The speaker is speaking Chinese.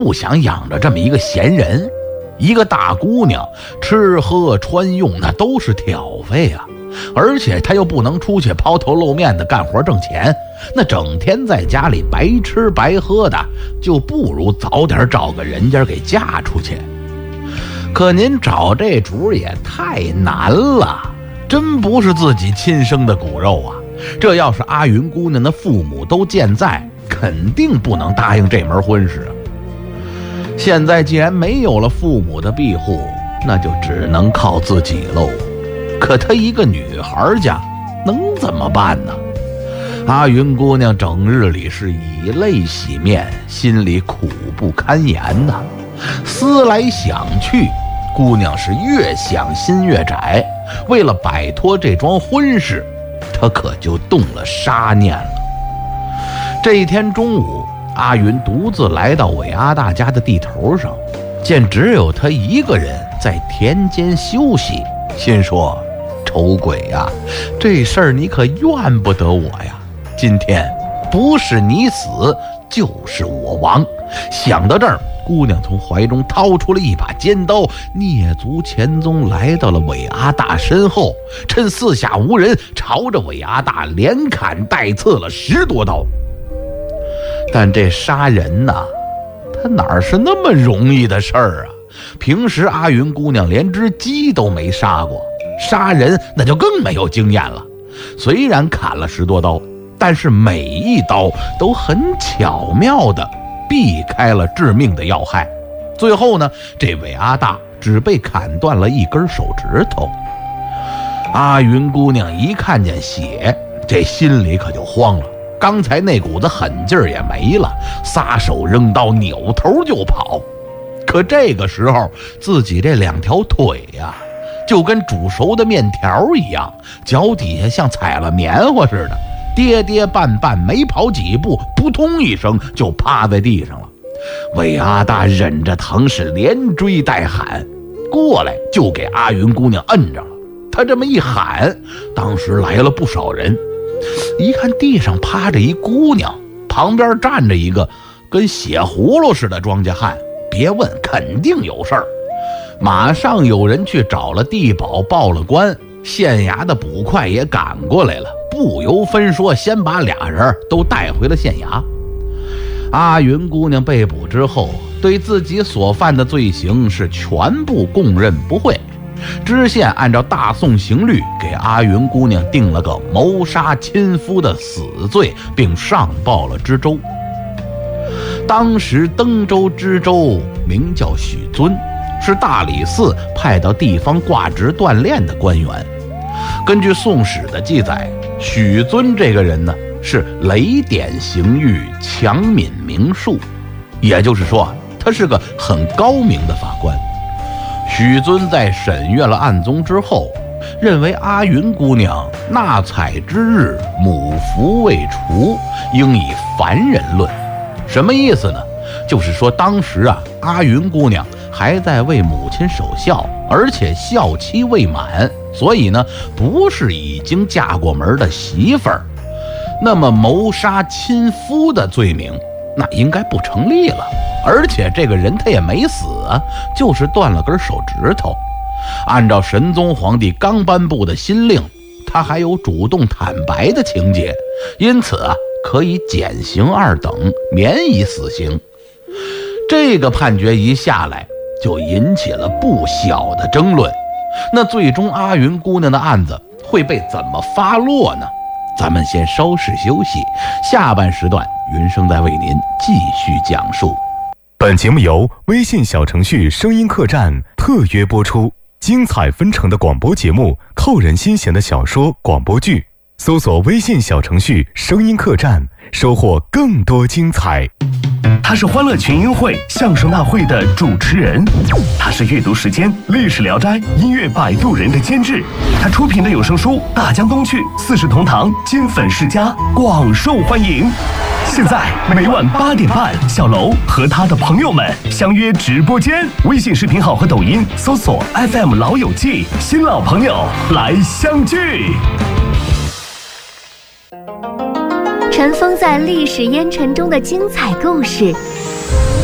不想养着这么一个闲人。一个大姑娘吃喝穿用那都是挑费啊，而且她又不能出去抛头露面的干活挣钱，那整天在家里白吃白喝的，就不如早点找个人家给嫁出去。可您找这主也太难了，真不是自己亲生的骨肉啊！这要是阿云姑娘的父母都健在，肯定不能答应这门婚事啊。现在既然没有了父母的庇护，那就只能靠自己喽。可她一个女孩家，能怎么办呢？阿云姑娘整日里是以泪洗面，心里苦不堪言呐。思来想去，姑娘是越想心越窄。为了摆脱这桩婚事，她可就动了杀念了。这一天中午，阿云独自来到韦阿大家的地头上，见只有他一个人在田间休息，心说：丑鬼呀，这事儿你可怨不得我呀！今天不是你死，就是我亡。想到这儿，姑娘从怀中掏出了一把尖刀，蹑足潜踪来到了韦阿大身后，趁四下无人，朝着韦阿大连砍带刺了10多刀。但这杀人呐，他哪是那么容易的事儿啊？平时阿云姑娘连只鸡都没杀过，杀人那就更没有经验了。虽然砍了10多刀，但是每一刀都很巧妙地避开了致命的要害。最后呢，这韦阿大只被砍断了一根手指头。阿云姑娘一看见血，这心里可就慌了。刚才那股子狠劲儿也没了，撒手扔刀，扭头就跑。可这个时候，自己这2条腿呀，就跟煮熟的面条一样，脚底下像踩了棉花似的，跌跌绊绊，没跑几步，扑通一声就趴在地上了。韦阿大忍着疼是连追带喊，过来就给阿云姑娘摁着了。他这么一喊，当时来了不少人。一看地上趴着一姑娘，旁边站着一个跟血葫芦似的庄稼汉，别问，肯定有事儿。马上有人去找了地保，报了官，县衙的捕快也赶过来了，不由分说，先把俩人都带回了县衙。阿云姑娘被捕之后，对自己所犯的罪行是全部供认不讳。知县按照大宋刑律给阿云姑娘定了个谋杀亲夫的死罪，并上报了知州。当时登州知州名叫许尊，是大理寺派到地方挂职锻炼的官员。根据《宋史》的记载，许尊这个人呢，是雷点刑狱，强敏明术，也就是说，他是个很高明的法官。许尊在审阅了案宗之后，认为阿云姑娘纳采之日，母服未除，应以凡人论。什么意思呢？就是说当时阿云姑娘还在为母亲守孝，而且孝期未满，所以呢，不是已经嫁过门的媳妇儿。那么谋杀亲夫的罪名，那应该不成立了。而且这个人他也没死啊，就是断了根手指头。按照神宗皇帝刚颁布的新令，他还有主动坦白的情节，因此可以减刑2等，免以死刑。这个判决一下来，就引起了不小的争论。那最终阿云姑娘的案子会被怎么发落呢？咱们先稍事休息，下半时段云生再为您继续讲述。 本节目由微信小程序声音客栈特约播出，精彩纷呈的广播节目，扣人心弦的小说广播剧，搜索微信小程序声音客栈，收获更多精彩。 他是欢乐群英会相声大会的主持人，他是阅读时间历史聊斋音乐摆渡人的监制，他出品的有声书大江东去四世同堂金粉世家广受欢迎。现在每晚8点半，小楼和他的朋友们相约直播间，微信视频号和抖音搜索 FM 老友记，新老朋友来相聚。 尘封在历史烟尘中的精彩故事，